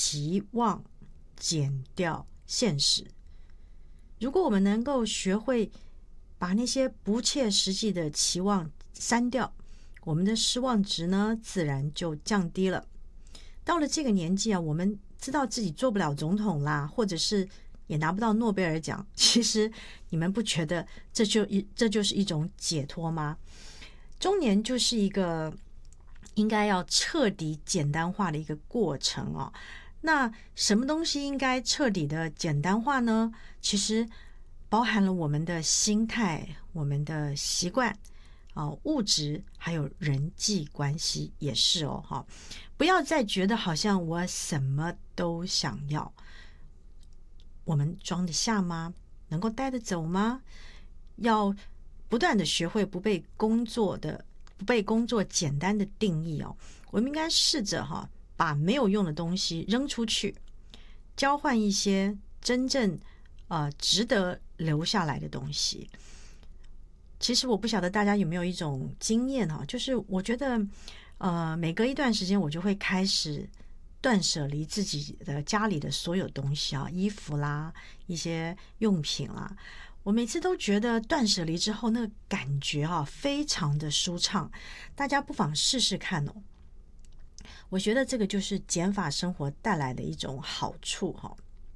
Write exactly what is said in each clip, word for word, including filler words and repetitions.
期望减掉现实。如果我们能够学会把那些不切实际的期望删掉，我们的失望值呢，自然就降低了。到了这个年纪啊，我们知道自己做不了总统啦，或者是也拿不到诺贝尔奖，其实你们不觉得这就一这就是一种解脱吗？中年就是一个应该要彻底简单化的一个过程哦。那什么东西应该彻底的简单化呢？其实包含了我们的心态、我们的习惯、哦、物质还有人际关系也是哦。哈，不要再觉得好像我什么都想要，我们装得下吗？能够带得走吗？要不断的学会不被工作的不被工作简单的定义哦。我们应该试着哈，把没有用的东西扔出去，交换一些真正呃值得留下来的东西。其实我不晓得大家有没有一种经验哈，就是我觉得呃每隔一段时间我就会开始断舍离自己的家里的所有东西啊，衣服啦，一些用品啦。我每次都觉得断舍离之后那个感觉啊非常的舒畅，大家不妨试试看哦。我觉得这个就是减法生活带来的一种好处哈。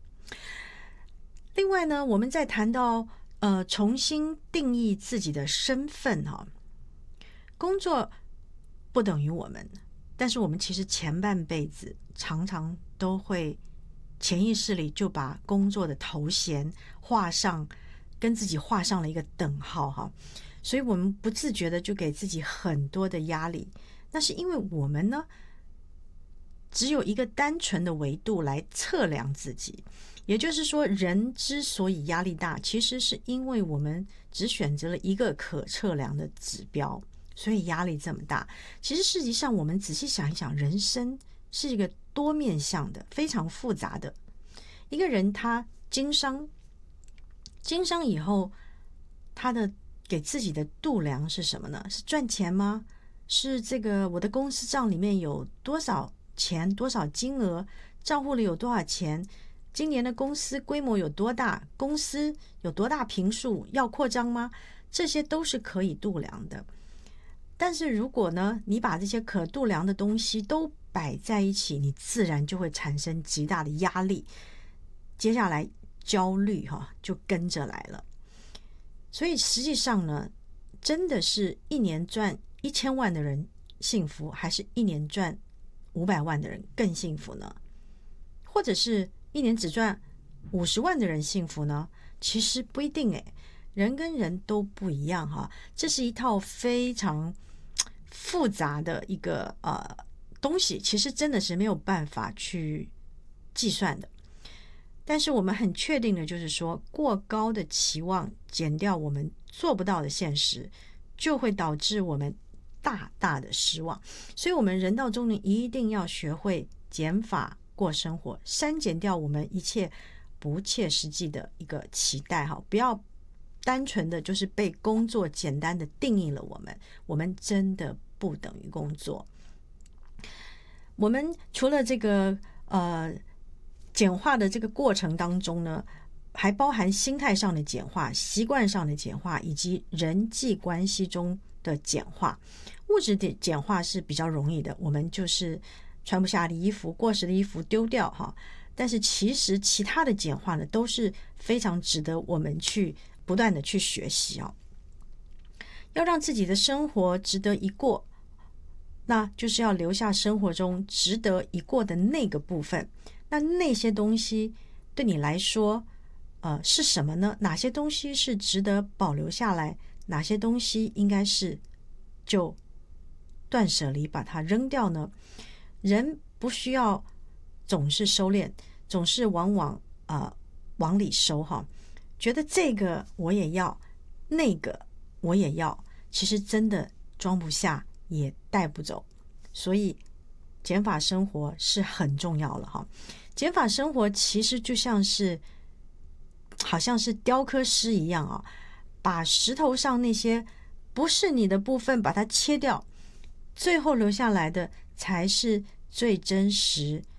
另外呢，我们在谈到呃重新定义自己的身份哈，工作不等于我们，但是我们其实前半辈子常常都会潜意识里就把工作的头衔画上，跟自己画上了一个等号哈，所以我们不自觉的就给自己很多的压力。那是因为我们呢，只有一个单纯的维度来测量自己，也就是说，人之所以压力大，其实是因为我们只选择了一个可测量的指标，所以压力这么大。其实实际上我们仔细想一想，人生是一个多面向的，非常复杂的。一个人他经商，经商以后，他的给自己的度量是什么呢？是赚钱吗？是这个我的公司账里面有多少钱，多少金额，账户里有多少钱，今年的公司规模有多大，公司有多大坪数，要扩张吗？这些都是可以度量的。但是如果呢，你把这些可度量的东西都摆在一起，你自然就会产生极大的压力，接下来焦虑哈就跟着来了。所以实际上呢，真的是一年赚一千万的人幸福，还是一年赚五百万的人更幸福呢？或者是一年只赚五十万的人幸福呢？其实不一定诶，人跟人都不一样哈。这是一套非常复杂的一个呃东西，其实真的是没有办法去计算的。但是我们很确定的就是说，过高的期望减掉我们做不到的现实，就会导致我们大大的失望。所以我们人到中年一定要学会减法过生活，删减掉我们一切不切实际的一个期待哈，不要单纯的就是被工作简单的定义了我们，我们真的不等于工作。我们除了这个呃简化的这个过程当中呢，还包含心态上的简化、习惯上的简化，以及人际关系中的简化。物质的简化是比较容易的，我们就是穿不下的衣服、过时的衣服丢掉哈。但是其实其他的简化呢，都是非常值得我们去不断的去学习哦。要让自己的生活值得一过，那就是要留下生活中值得一过的那个部分。那那些东西对你来说呃，是什么呢？哪些东西是值得保留下来？哪些东西应该是就断舍离把它扔掉呢？人不需要总是收敛，总是往往呃往里收哈，觉得这个我也要，那个我也要，其实真的装不下也带不走。所以减法生活是很重要了哈。减法生活其实就像是好像是雕刻师一样啊，把石头上那些不是你的部分把它切掉，最后留下来的才是最真实